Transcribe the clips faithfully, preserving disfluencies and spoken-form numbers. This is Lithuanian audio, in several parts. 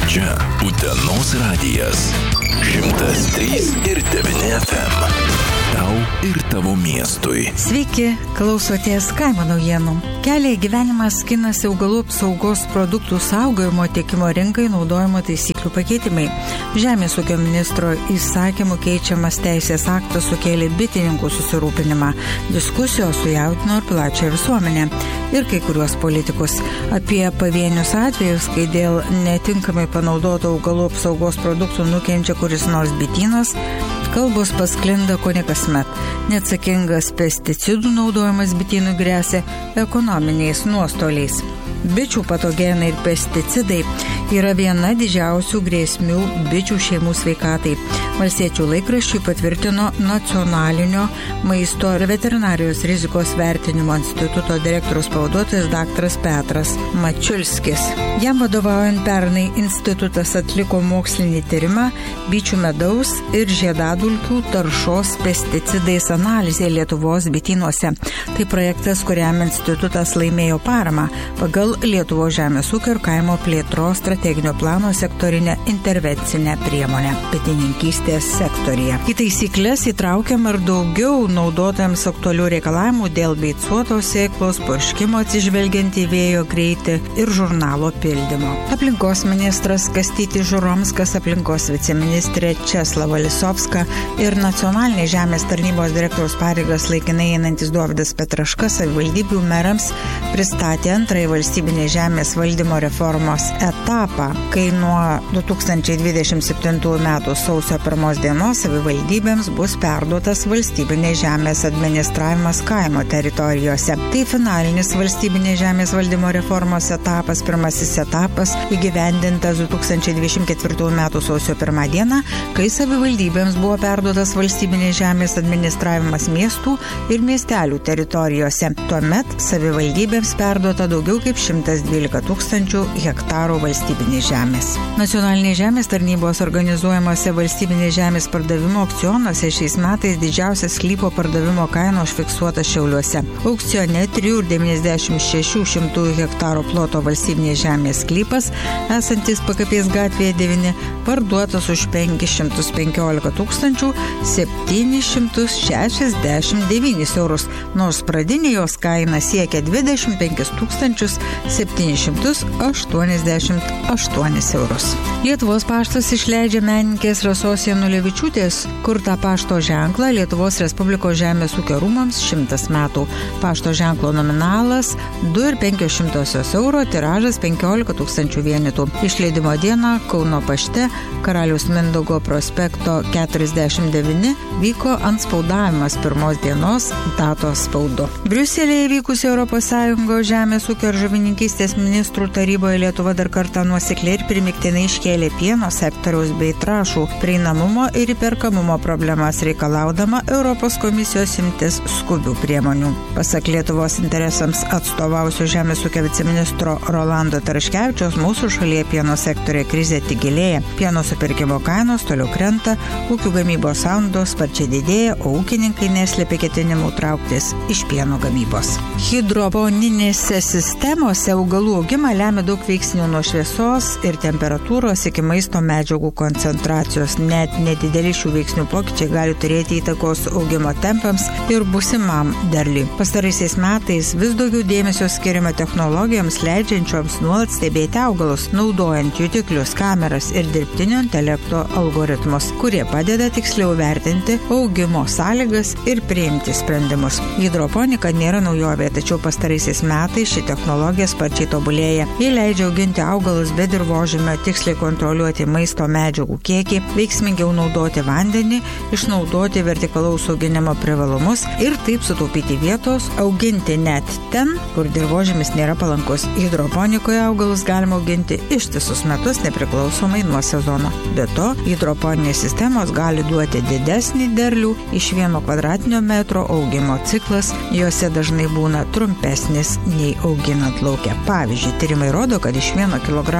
Čia Utenos radijas. šimtas trys ir devyni F M. Tau ir tavo miestui. Sveiki, klausotės kaimo naujienų. Kelią į gyvenimą skinasi augalų apsaugos produktų saugojimo tiekimo rinkai naudojimo taisyklių pakeitimai. Žemės ūkio ministro įsakymų keičiamas teisės aktas sukėlė bitininkų susirūpinimą. Diskusijos sujautino ir plačią visuomenę ir kai kuriuos politikus. Apie pavienius atvejus, kai dėl netinkamai panaudoto augalų apsaugos produktų nukenčia kuris nors bitynas, kalbos pasklinda kone kasmet. Neatsakingas pesticidų naudojimas bitynui gresia ekonominiais nuostoliais. Bičių patogenai ir pesticidai yra viena didžiausių grėsmių bičių šeimų sveikatai. Valstiečių laikraščiui patvirtino Nacionalinio maisto ir veterinarijos rizikos vertinimo instituto direktoriaus pavaduotojas daktaras Petras Mačiulskis. Jam vadovaujant pernai institutas atliko mokslinį tyrimą bičių medaus ir žiedadulkių taršos pesticidais analizė Lietuvos bitynuose. Tai projektas, kuriam institutas laimėjo paramą pagal Lietuvos žemės ūkio ir kaimo plėtros strateginio plano sektorinę intervencinę priemonę bitininkystės sektorija. Į taisyklės įtraukiama ir daugiau naudotojams aktualių reikalavimų dėl beicuotos sėklos, purškimo atsižvelgiant į vėjo greitį ir žurnalo pildymo. Aplinkos ministras Kastytis Žuromskas, aplinkos viceministrė Česlava Lisovska ir nacionalinės žemės tarnybos direktoriaus pareigas laikinai einantis Dovydas Petraška savivaldybių merams pristatė antrąjį valstybinės žemės valdymo reformos etapą, kai nuo du tūkstančiai dvidešimt septintųjų metų sausio pirmos dienos savivaldybėms bus perduotas valstybinės žemės administravimas kaimo teritorijose. Tai finalinis valstybinės žemės valdymo reformos etapas, pirmasis etapas įgyvendintas du tūkstančiai dvidešimt ketvirtųjų metų sausio pirmą dieną, kai savivaldybėms buvo perduotas valstybinės žemės administravimas miestų ir miestelių teritorijose. Tuomet savivaldybėms perduota daugiau kaip šimtas dvylika tūkstančių hektarų valstybinės žemės. Nacionalinės žemės tarnybos organizuojamose valstybinės žemės pardavimo aukcionuose šiais metais didžiausias sklypo pardavimo kaina užfiksuota Šiauliuose. Aukcione trijų ir devyniasdešimt šešių šimtųjų hektarų ploto valstybinės žemės sklypas, esantis Pakapės gatvėje devyni, parduotas už penkis šimtus penkiolika tūkstančių septynis šimtus šešiasdešimt devynis eurus, nors pradinė jos kaina siekia dvidešimt penkis tūkstančius septynis šimtus aštuoniasdešimt aštuonis eurus. Lietuvos paštas išleidžia menininkės Rasos Janulevičiūtės kurtą pašto ženklą Lietuvos Respublikos žemės ūkio rūmams šimtas metų. Pašto ženklo nominalas du ir penkios šimtosios euro, tiražas penkiolika tūkstančių vienetų. Išleidimo dieną Kauno pašte Karaliaus Mindaugo prospekto keturiasdešimt devyni vyko antspaudavimas pirmos dienos datos spaudu. Briuselėje vykusi Europos Sąjungos žemės ūkio ir žuvininkystės ministrų taryboje Lietuva dar kartą nuosekliai ir primiktinai iškėlė pieno sektoriaus bei trąšų prieinamumo ir įperkamumo problemas, reikalaudama Europos komisijos imtis skubių priemonių. Pasak Lietuvos interesams atstovausio žemės ūkio viceministro Rolando Taraškevičiaus, mūsų šalyje pieno sektorė krizė tik gilėja. Pieno supirkimo kainos toliau krenta, ūkių gamybos sąnaudos sparčiai didėja, o ūkininkai neslėpia ketinimų trauktis iš pieno gamybos. Hidroponinėse sistemose augalų augimą lemia daug veiksnių nuo šviesos ir temperatūros iki maisto medžiagų koncentracijos. Net nedideli šių veiksnių pokyčiai gali turėti įtakos augimo tempams ir būsimam derliui. Pastaraisiais metais vis daugiau dėmesio skiriama technologijoms leidžiančioms nuolat stebėti augalus, naudojant jutiklius, kameras ir dirbtinio intelekto algoritmus, kurie padeda tiksliau vertinti augimo sąlygas ir priimti sprendimus. Hidroponika nėra naujovė, tačiau pastaraisiais metais ši technologija sparčiai tobulėja. Jie leidžia auginti augalus be dirvožemio, tiksliai kontroliuoti maisto medžiagų kiekį, veiksmingiau naudoti vandenį, išnaudoti vertikalaus auginimo privalumus ir taip sutaupyti vietos, auginti net ten, kur dirvožemis nėra palankus. Hidroponikoje augalus galima auginti ištisus metus nepriklausomai nuo sezono. Be to, hidroponinės sistemos gali duoti didesnį derlių iš vieno kvadratinio metro augimo ciklas, juose dažnai būna trumpesnis nei auginant lauke. Pavyzdžiui, tyrimai rodo, kad iš vieno kilogramo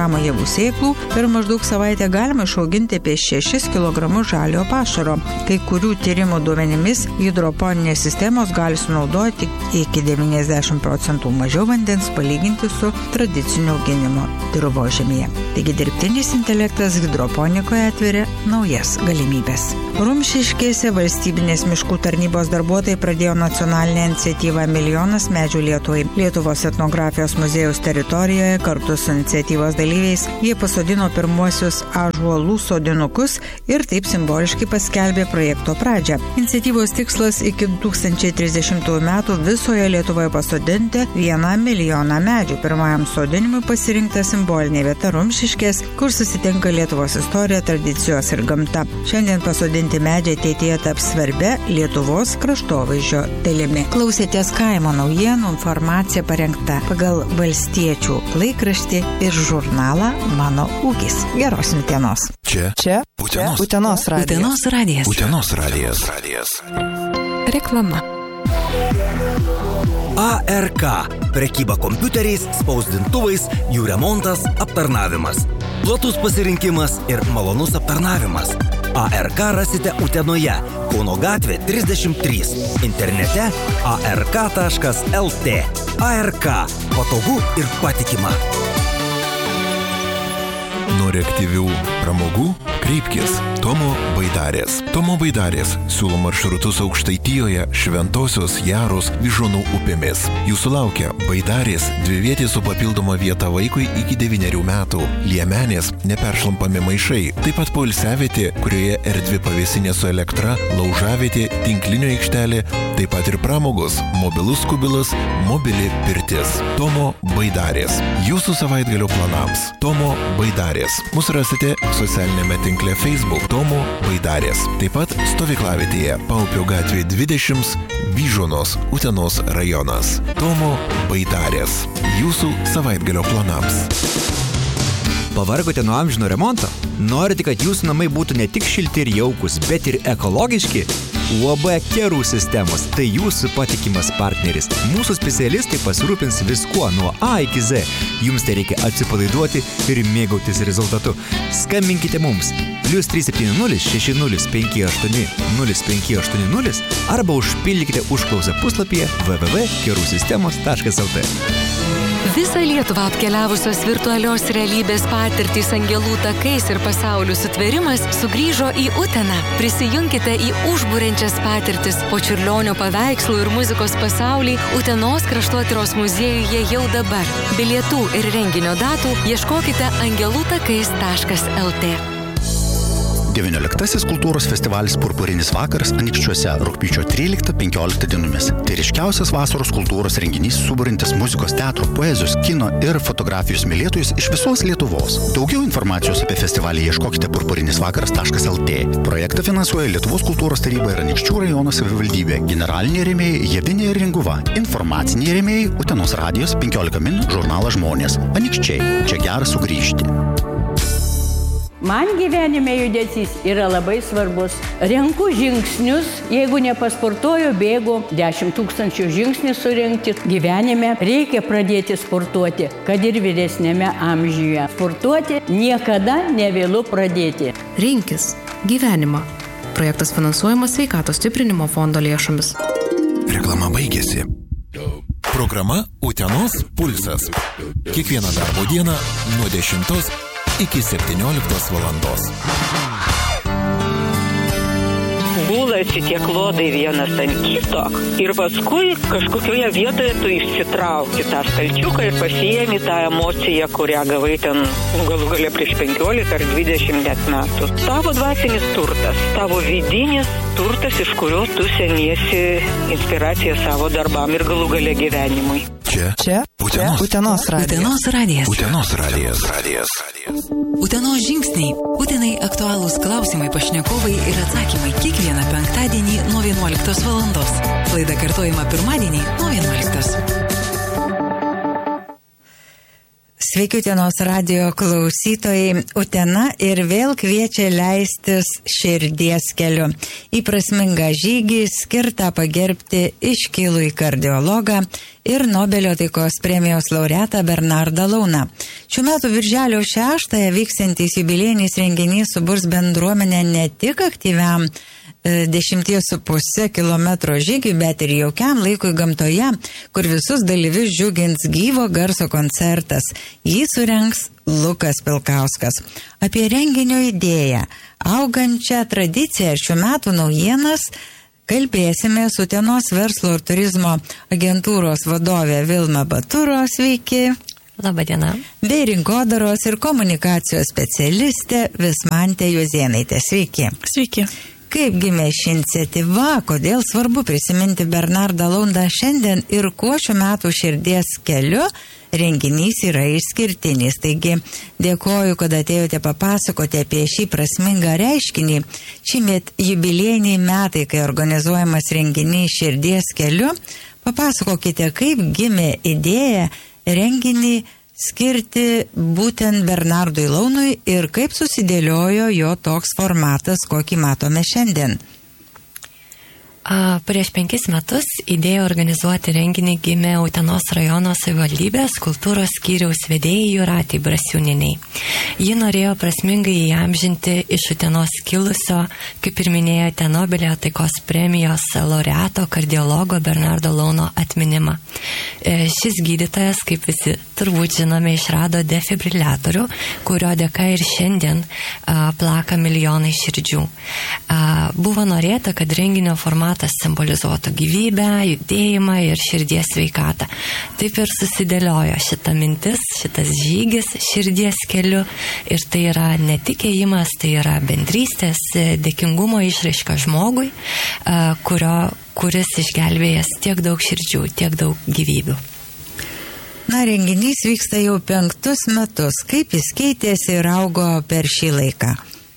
kilogramų javų sėklų, per maždaug savaitę galima išauginti apie šešis kilogramus žalio pašaro. Kai kurių tyrimų duomenimis hidroponinės sistemos gali sunaudoti iki devyniasdešimt procentų mažiau vandens palyginti su tradiciniu auginimo dirvožemyje. Taigi dirbtinis intelektas hidroponikoje atveria naujas galimybės. Rumšiškėse valstybinės miškų tarnybos darbuotojai pradėjo nacionalinę iniciatyvą Milijonas medžių Lietuvai. Lietuvos etnografijos muziejaus teritorijoje kartu su iniciatyvos dalyviais jie pasodino pirmuosius ąžuolų sodinukus ir taip simboliškai paskelbė projekto pradžią. Iniciatyvos tikslas iki du tūkstančiai trisdešimtųjų metų visoje Lietuvoje pasodinti vieną milijoną medžių. Pirmajam sodinimui pasirinkta simbolinė vieta Rumšiškės, kur susitinka Lietuvos istorija, tradicijos ir gamta. Šiandien pasodinti medžiai ateityje taps svarbia Lietuvos kraštovaizdžio dalimi. Klausėtės kaimo naujienų, informacija parengta pagal Valstiečių laikraštį ir žurnalą Mano ūkis. Geros dienos. Čia. Čia. Utenos. Utenos radijas. Utenos radijas. Utenos radijas. radijas. Reklama. A R K. Prekyba kompiuteriais, spausdintuvais, jų remontas, aptarnavimas. Platus pasirinkimas ir malonus aptarnavimas. A R K rasite Utenoje, Kauno gatvė trisdešimt trys. Internete a r k taškas l t. A R K. Patogu ir patikima. Nori aktyvių pramogų? Kreipkis Tomo Baidarės. Tomo Baidarės siūlo maršrutus Aukštaitijoje, Šventosios, Jaros, Vyžuonų upėmis. Jūsų laukia Baidarės dvivietė su papildoma vieta vaikui iki devynerių metų, liemenės, neperšlampami maišai, taip pat poilsiavietė, kurioje erdvi pavėsinė su elektra, laužavietė, tinklinio aikštelė, taip pat ir pramogos, mobilus kubilas, mobili pirtis. Tomo Baidarės. Jūsų savaitgalio planams. Tomo Baidarės. Mūsų rasite socialinėme tinkle Facebook Tomo Baidarės. Taip pat stovyklavietėje Paupio gatvė dvidešimt, Vyžuonos, Utenos rajonas. Tomo Baidarės. Jūsų savaitgalio planams. Pavargote nuo amžino remonto? Norite, kad jūsų namai būtų ne tik šilti ir jaukus, bet ir ekologiški? U A B Kerų sistemos – tai jūsų patikimas partneris. Mūsų specialistai pasirūpins viskuo nuo A iki Z. Jums tai reikia atsipalaiduoti ir mėgautis rezultatu. Skambinkite mums plius trys septyni nulis šeši nulis penki aštuoni nulis penki aštuoni nulis arba užpildykite užklausą puslapyje w w w taškas kerų sistemos taškas l t. Visą Lietuvą apkeliavusios virtualios realybės patirtys angelų takais ir pasaulių sutvėrimas sugrįžo į Uteną. Prisijunkite į užburiančias patirtis po Čiurlionio paveikslų ir muzikos pasaulį Utenos kraštotyros muziejuje jau dabar. Bilietų ir renginio datų ieškokite angelų takais taškas l t. devynioliktasis kultūros festivalis Purpurinis vakaras Anykščiuose rugpjūčio tryliktą penkioliktą dienomis. Tai ryškiausias vasaros kultūros renginys suburintis muzikos, teatro, poezijos, kino ir fotografijos mylėtojus iš visos Lietuvos. Daugiau informacijos apie festivalį ieškokite purpurinis vakaras taškas l t. Projektą finansuoja Lietuvos kultūros taryba ir Anykščių rajono savivaldybė. Generaliniai rėmėjai Javinė ir Ringuva. Informaciniai rėmėjai Utenos radijos penkiolika min žurnalas Žmonės. Anykščiai. Čia gera sugrįžti. Man gyvenime judesys yra labai svarbus. Renku žingsnius, jeigu nepasportuoju, bėgu dešimt tūkstančių žingsnių surinkti. Gyvenime reikia pradėti sportuoti, kad ir vyresnėme amžiuje. Sportuoti niekada nevėlu pradėti. Rinkis gyvenimą. Projektas finansuojamas Sveikatos stiprinimo fondo lėšomis. Reklama baigėsi. Programa Utenos pulsas. Kiekvieną darbo dieną nuo dešimtos iki septynioliktos valandos. Gulasi tie klodai vienas ant kito ir paskui kažkokioje vietoje tu išsitrauki tą stalčiuką ir pasiėmi tą emociją, kurią gavai ten galų gale prieš penkiolika ar dvidešimt net metų. Tavo dvasinis turtas, tavo vidinis turtas, iš kurio tu semiesi inspiraciją savo darbam ir galų gale gyvenimui. Čia. Čia. Utenos. Utenos radijas. Utenos radijas. Utenos radijas. radijas. Utenos žingsniai. Utenai aktualūs klausimai, pašnekovai ir atsakymai kiekvieną penktadienį nuo vienuoliktos valandos. Laida kartojama pirmadienį nuo vienuoliktos. Sveiki, Utenos radio klausytojai. Utena ir vėl kviečia leistis širdies keliu į prasmingą žygį skirtą pagerbti iškilų į kardiologą ir Nobelio taikos premijos laureatą Bernardą Launą. Šių metų birželio šeštąją vyksiantis jubiliejinis renginys suburs bendruomenę ne tik aktyviam dešimties su pusė kilometro žygiui, bet ir jaukiam laikui gamtoje, kur visus dalyvius džiugins gyvo garso koncertas. Jį surengs Lukas Pilkauskas. Apie renginio idėją, augančią tradiciją ir šių metų naujienas kalbėsime su Utenos verslo ir turizmo agentūros vadovė Vilma Baturo. Sveiki. Labadiena. Bei rinkodaros ir komunikacijos specialistė Vismantė Juozėnaitė. Sveiki. Sveiki. Kaip gimė ši iniciatyva, kodėl svarbu prisiminti Bernardą Launą šiandien ir kuo šių metų širdies keliu renginys yra išskirtinis. Taigi dėkoju, kad atėjote papasakoti apie šį prasmingą reiškinį. Šįmet jubiliejiniai metai, kai organizuojamas renginys širdies keliu. Papasakokite, kaip gimė idėja renginį skirti būtent Bernardui Launui ir kaip susidėliojo jo toks formatas, kokį matome šiandien. A, prieš penkis metus idėja organizuoti renginį gimė Utenos rajono savivaldybės kultūros skyriaus vedėjai Jūratei Brasiūnienei. Ji norėjo prasmingai įamžinti iš Utenos kilusio, kaip ir minėjote, Nobelio taikos premijos laureato kardiologo Bernardo Launo atminimą. E, šis gydytojas, kaip visi turbūt žinome, išrado defibriliatorių, kurio dėka ir šiandien a, plaka milijonai širdžių. A, buvo norėta, kad renginio formatas simbolizuotų gyvybę, judėjimą ir širdies sveikatą. Taip ir susidėliojo šita mintis, šitas žygis širdies keliu ir tai yra ne tik ėjimas, tai yra bendrystės, dėkingumo išraiška žmogui, kurio, kuris išgelbėjęs tiek daug širdžių, tiek daug gyvybių. Na, renginys vyksta jau penktus metus. Kaip jis keitėsi ir augo per šį laiką?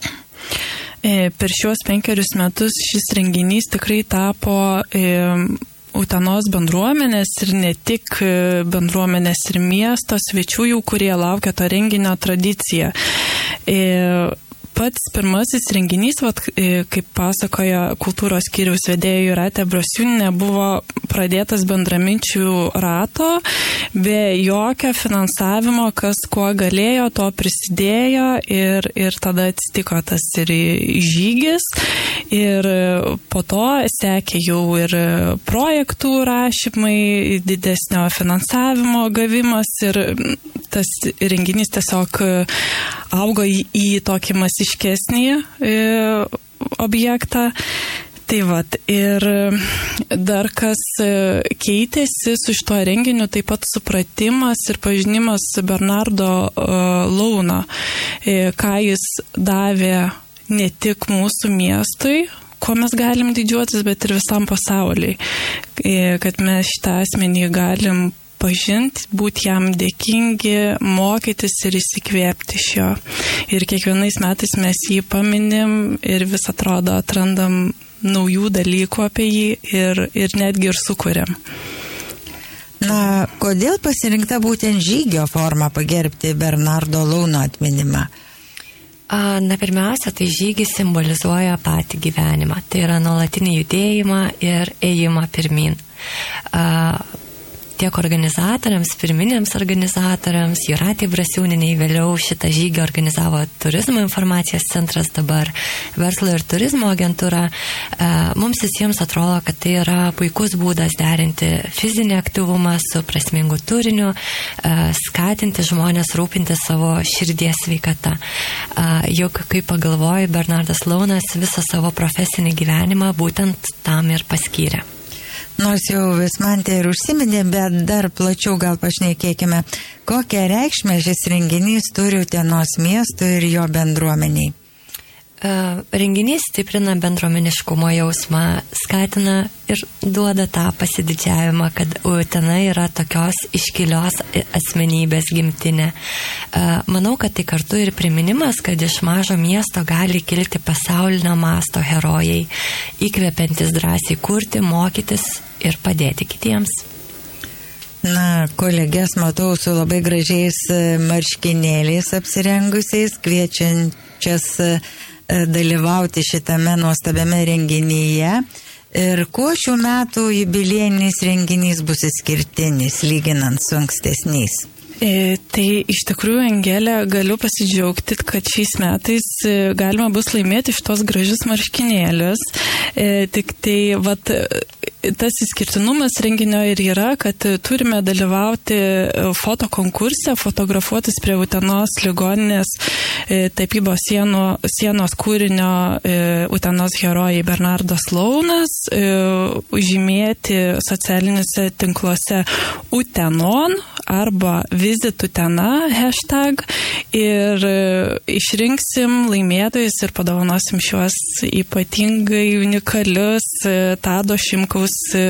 Per šios penkerius metus šis renginys tikrai tapo e, Utenos bendruomenės ir ne tik bendruomenės ir miesto svečių, kurie laukia to renginio tradiciją. E, Pats pirmasis renginys, vat, kaip pasakoja kultūros skyriaus vedėja Jūratė Brasiūnienė, buvo pradėtas bendraminčių rato, be jokio finansavimo, kas kuo galėjo, to prisidėjo ir, ir tada atsitiko tas ir žygis. Ir po to sekė jau ir projektų rašymai, didesnio finansavimo gavimas ir tas renginys tiesiog augo į, į tokį masiškesnį e, objektą. Tai vat, ir dar kas keitėsi su šituo renginiu, taip pat supratimas ir pažinimas Bernardo uh, Launo, e, ką jis davė ne tik mūsų miestui, ko mes galim didžiuotis, bet ir visam pasauliui, e, kad mes šitą asmenį galim pažinti, būti jam dėkingi, mokytis ir įsikvėpti iš jo. Ir kiekvienais metais mes jį paminim ir vis atrodo atrandam naujų dalykų apie jį ir, ir netgi ir sukuriam. Na, kodėl pasirinkta būtent žygio forma pagerbti Bernardo Launo atminimą? Na, pirmiausia, tai žygis simbolizuoja patį gyvenimą. Tai yra nuolatinį judėjimą ir ėjimą pirmin. A, tiek organizatoriams, pirminiams organizatoriams, Jūratei Brasiūnienei, vėliau šitą žygį organizavo Turizmo informacijos centras, dabar verslo ir turizmo agentūra. Mums visiems atrodo, kad tai yra puikus būdas derinti fizinį aktyvumą su prasmingu turiniu, skatinti žmonės rūpinti savo širdies sveikata. Juk, kaip pagalvoju, Bernardas Launas visą savo profesinį gyvenimą būtent tam ir paskyrė. Nors jau Vismantė ir užsiminė, bet dar plačiau gal pašnekėkime, kokią reikšmę šis renginys turi Utenos miestui ir jo bendruomeniai. Renginys stiprina bendruomeniškumo jausmą, skatina ir duoda tą pasididžiavimą, kad Utena yra tokios iškilios asmenybės gimtinė. Manau, kad tai kartu ir priminimas, kad iš mažo miesto gali kilti pasaulinio masto herojai, įkvepiantis drąsiai kurti, mokytis ir padėti kitiems. Na, kolegės matau su labai gražiais marškinėliais apsirengusiais, kviečiančias dalyvauti šitame nuostabiame renginyje. Ir kuo šių metų jubiliejinis renginys bus išskirtinis, lyginant su ankstesniais? E, tai iš tikrųjų, Angelė, galiu pasidžiaugti, kad šiais metais galima bus laimėti šitos gražius marškinėlius. E, tik tai, vat, tas išskirtinumas renginio ir yra, kad turime dalyvauti fotokonkurse, fotografuotis prie Utenos ligoninės tapybos sieno, sienos kūrinio Utenos herojai Bernardas Launas, žymėti socialiniuose tinkluose Utenon arba Visit Utena hashtag ir išrinksim laimėtojus ir padovanosim šiuos ypatingai unikalius Tado Šimkaus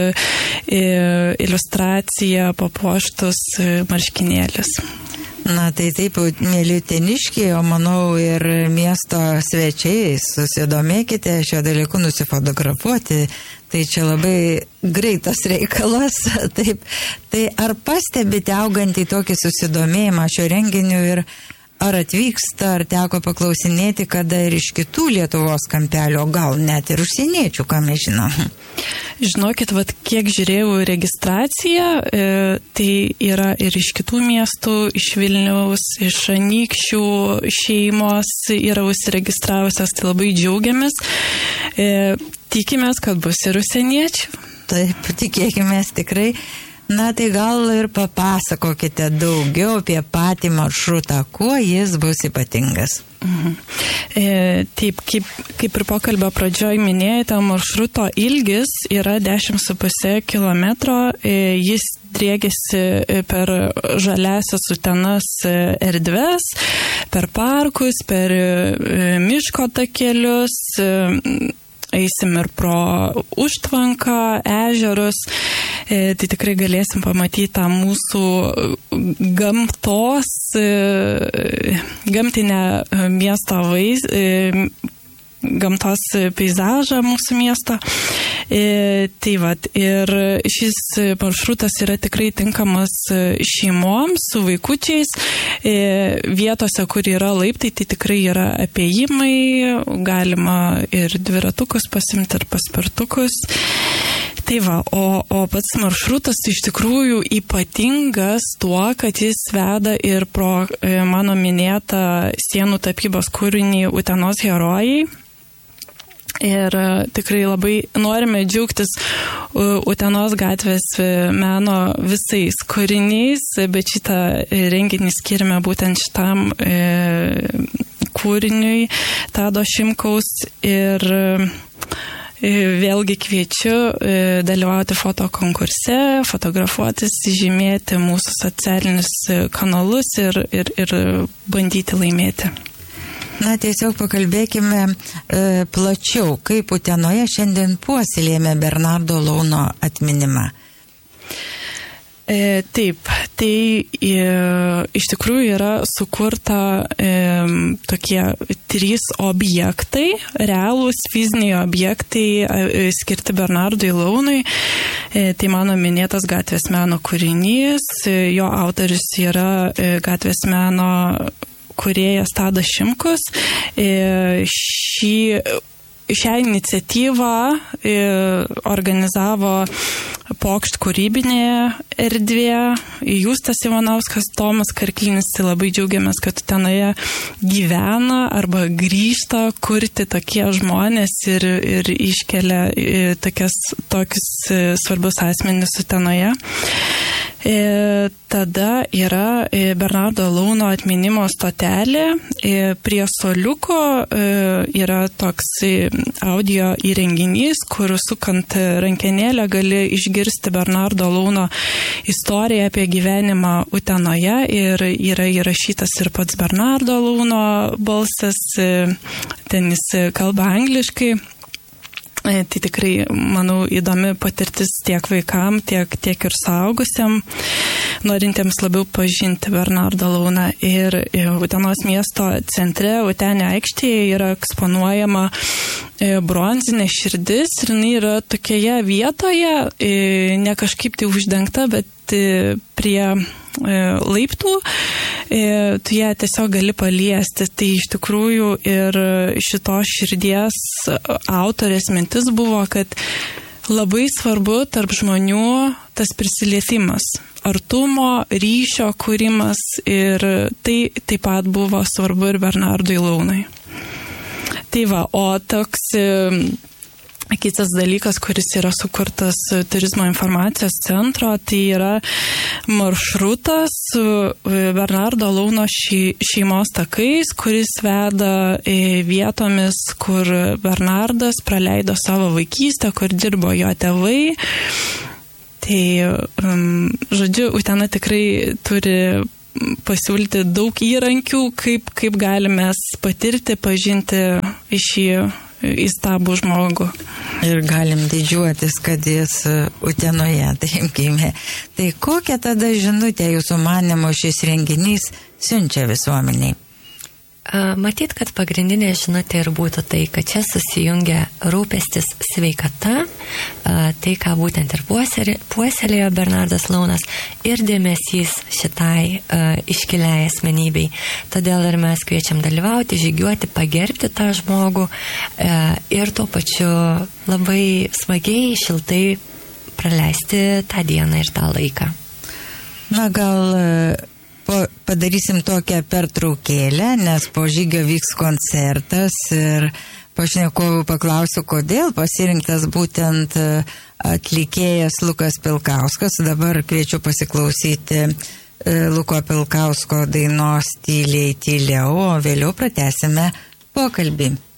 iliustracija papuoštus marškinėlius. Na, tai taip, mėly uteniškiai, o manau ir miesto svečiai, susidomėkite šio dalyku nusifotografuoti. Tai čia labai greitas reikalas. Taip, tai ar pastebite augantį tokį susidomėjimą šio renginiu ir ar atvyksta, ar teko paklausinėti, kada ir iš kitų Lietuvos kampelio, gal net ir užsieniečių, ką mes žinom? Žinokit, vat, kiek žiūrėjau registraciją, e, tai yra ir iš kitų miestų, iš Vilniaus, iš Anykščių šeimos yra užsiregistravusios, tai labai džiaugiamės. E, tikimės, kad bus ir užsieniečių. Taip, tikėkimės tikrai. Na, tai gal ir papasakokite daugiau apie patį maršrutą, kuo jis bus ypatingas. Mhm. E, taip, kaip, kaip ir pokalbio pradžioj minėjote, maršruto ilgis yra dešimt su puse kilometro, e, jis driegiasi per žaliasias Utenos erdves, per parkus, per e, miško takelius, e, eisim ir pro užtvanką, ežerus, e, tai tikrai galėsim pamatyti tą mūsų gamtos, e, gamtinę miesto vaiz, e, gamtos peizažą mūsų miesto. E, tai vat, ir šis maršrutas yra tikrai tinkamas šeimoms su vaikučiais. E, vietose, kur yra laiptai, tai tikrai yra apėjimai, galima ir dviratukus pasimti, ir paspirtukus. Tai va, o, o pats maršrutas iš tikrųjų ypatingas tuo, kad jis veda ir pro e, mano minėtą sienų tapybos kūrinį Utenos herojai. Ir tikrai labai norime džiaugtis Utenos gatvės meno visais kūriniais, bet šitą renginį skirime būtent šitam kūriniui Tado Šimkaus ir vėlgi kviečiu dalyvauti fotokonkurse, fotografuotis, žymėti mūsų socialinius kanalus ir, ir, ir bandyti laimėti. Na, tiesiog pakalbėkime e, plačiau, kaip Utenoje šiandien puoselėjame Bernardo Launo atminimą. E, taip, tai e, iš tikrųjų yra sukurta e, tokie trys objektai, realūs fiziniai objektai e, skirti Bernardui Launui. E, tai mano minėtas gatvės meno kūrinys, e, jo autorius yra e, gatvės meno kūrėjas Tadas Šimkus. Šį, šią iniciatyvą organizavo Pokšt kūrybinėje erdvėje Justas Ivanauskas, Tomas Karklinis. Tai labai džiaugiamės, kad Utenoje gyvena arba grįžta kurti tokie žmonės ir, ir iškelia tokias, tokius svarbius asmenis Utenoje. E, tada yra e, Bernardo Launo atminimo stotelė. E, prie suoliuko e, yra toks audio įrenginys, kur sukant rankenėlę gali išgirsti Bernardo Launo istoriją apie gyvenimą Utenoje ir yra įrašytas ir pats Bernardo Launo balsas, e, ten jis kalba angliškai. Tai tikrai, manau, įdomi patirtis tiek vaikam, tiek, tiek ir suaugusiam. norintiems labiau pažinti Bernardą Launą. Ir Utenos miesto centre, Utenio aikštėje yra eksponuojama bronzinė širdis ir jinai yra tokioje vietoje, ne kažkaip tai uždengta, bet prie laiptų, tu ją tiesiog gali paliesti. Tai iš tikrųjų ir šitos širdies autorės mintis buvo, kad labai svarbu tarp žmonių tas prisilietimas, artumo, ryšio kūrimas ir tai taip pat buvo svarbu ir Bernardui Launai. Tai va, o toks kitas dalykas, kuris yra sukurtas Turizmo informacijos centro, tai yra maršrutas su Bernardo Launo šeimos takais, kuris veda vietomis, kur Bernardas praleido savo vaikystę, kur dirbo jo tėvai. Tai, žodžiu, Utena tikrai turi pasiūlyti daug įrankių, kaip, kaip galime patirti, pažinti šį įstabų žmogų. Ir galim didžiuotis, kad jis Utenoje taip gimė. Tai kokią tada žinutę jūsų manymu šis renginys siunčia visuomeniai? Matyt, kad pagrindinė žinutė ir būtų tai, kad čia susijungia rūpestis sveikata, tai, ką būtent ir puoselėjo Bernardas Launas, ir dėmesys šitai iškiliai asmenybei. Todėl ir mes kviečiam dalyvauti, žygiuoti, pagerbti tą žmogų ir tuo pačiu labai smagiai, šiltai praleisti tą dieną ir tą laiką. Na, gal padarysim tokią pertraukėlę, nes po žygio vyks koncertas ir pašnekovų paklausiu, kodėl pasirinktas būtent atlikėjas Lukas Pilkauskas. Dabar kviečiu pasiklausyti Luko Pilkausko dainos Tyliai tyliau, o vėliau pratęsime pokalbį.